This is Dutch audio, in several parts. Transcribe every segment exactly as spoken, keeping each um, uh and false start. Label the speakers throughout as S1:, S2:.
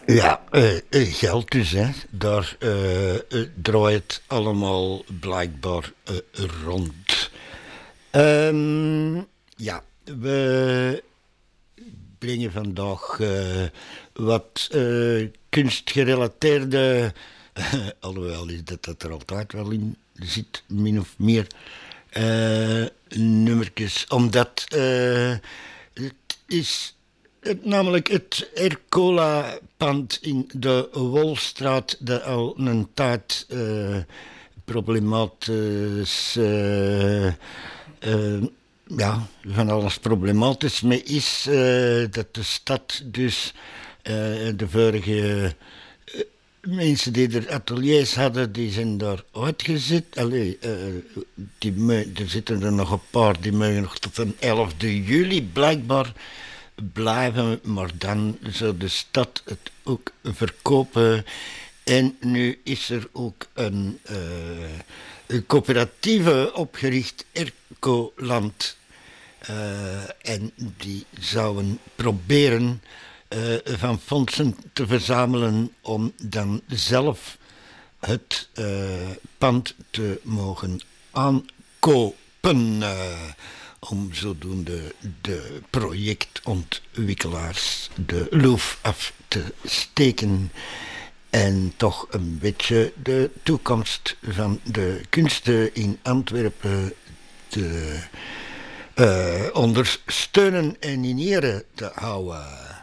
S1: Ja, uh, uh, geld dus, hè. Daar uh, uh, draait het allemaal blijkbaar uh, rond. Um, ja, we brengen vandaag uh, wat uh, kunstgerelateerde, uh, alhoewel is dat, dat er altijd wel in zit, min of meer, uh, nummertjes, omdat uh, het is... Het, namelijk het Ercola-pand in de Wolstraat, dat al een tijd uh, problematisch, uh, uh, ja, van alles problematisch mee is. Uh, dat de stad dus uh, de vorige uh, mensen die er ateliers hadden, die zijn daar uitgezet. Allee, uh, die me, er zitten er nog een paar, die mogen nog tot een elfde juli blijkbaar blijven, maar dan zou de stad het ook verkopen. En nu is er ook een, uh, een coöperatieve opgericht, Ercoland. Uh, en die zouden proberen uh, van fondsen te verzamelen om dan zelf het uh, pand te mogen aankopen. Uh, om zodoende de projectontwikkelaars de loef af te steken en toch een beetje de toekomst van de kunsten in Antwerpen te uh, ondersteunen en in ere te houden.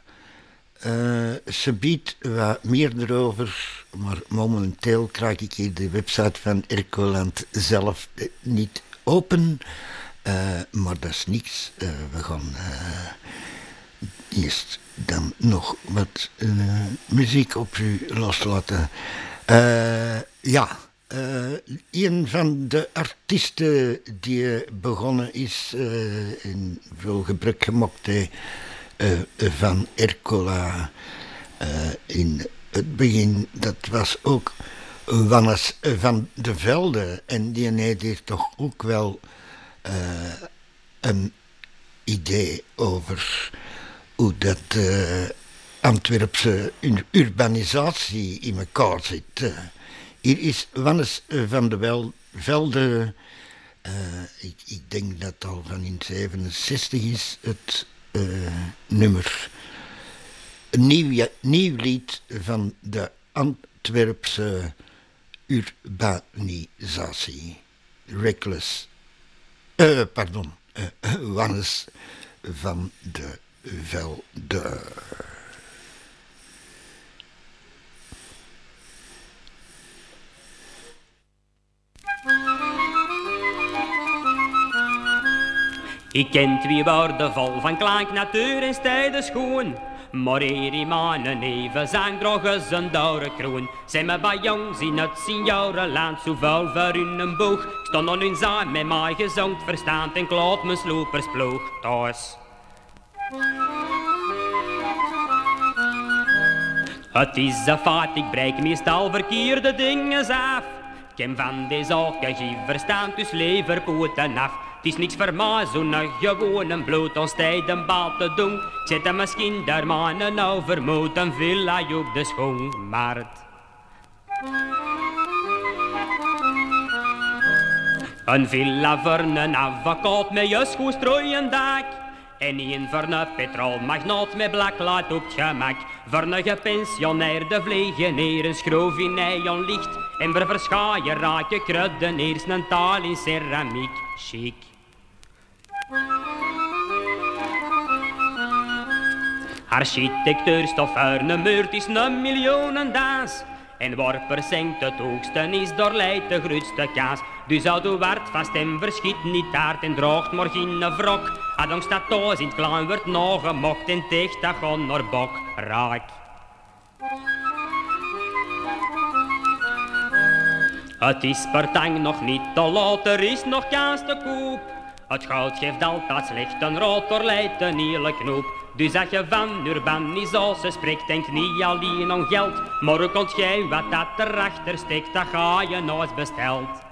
S1: Uh, ze biedt wat meer erover, maar momenteel krijg ik hier de website van Ercoland zelf niet open. Uh, maar dat is niks. Uh, we gaan uh, eerst dan nog wat uh, muziek op u loslaten. Uh, ja, uh, een van de artiesten die begonnen is uh, en veel gebruik gemaakt heeft uh, van Ercola uh, in het begin, dat was ook Wannes van de Velde. En die heeft hier toch ook wel Uh, een idee over hoe dat uh, Antwerpse urbanisatie in elkaar zit. Uh, hier is Wannes van de Wel- Velde, uh, ik, ik denk dat het al van in zevenenzestig is, het uh, nummer. Een nieuw, nieuw lied van de Antwerpse urbanisatie. Reckless. Uh, pardon, uh, Wannes van de Velde.
S2: Ik ken twee woorden vol van klank, natuur en stijden schoen. Maar hier in mijn neven zijn drogen zijn dure kroon. Zijn me bij jongs in het seniorenland zo vuil voor hun boog. Stond aan hun zaal met mij gezond verstand en kloot mijn sloepersploeg thuis. Het is een feit, ik breek meestal verkeerde dingen af. Ik ken van die zaken geen verstand, dus lever poten af. Het is niks voor mij, zo'n gewone bloed ons tijd een bal te doen. Ik zet hem misschien daar mannen overmoed, een villa op de schoenmarkt. Een villa voor een advocaat met je schoenstrooien dak. En een voor een petrolmagnaat met blaklight op het gemak. Voor een gepensioneerde vleegeneer een schroef in eigen licht. En voor verschaaien raken krudden eerst een taal in ceramiek. Chic. Architectuur stof voor een muur is een miljoenendaas. En worper zengt het hoogste is door leidt de grootste kaas. Dus houd u waard vast en verschiet niet taart en droogt morgen een wrok. Adongs dat thuis in het klein wordt nog gemokt en teegt dat gewoon naar bok raak. Het is partang nog niet te laat, er is nog kaas te koop. Het goud geeft altijd slecht een rood, er leidt een hele knoop. Dus als je van urbanisatie spreekt, denk niet alleen om geld. Maar hoe komt jij wat dat erachter steekt, dat ga je nooit besteld.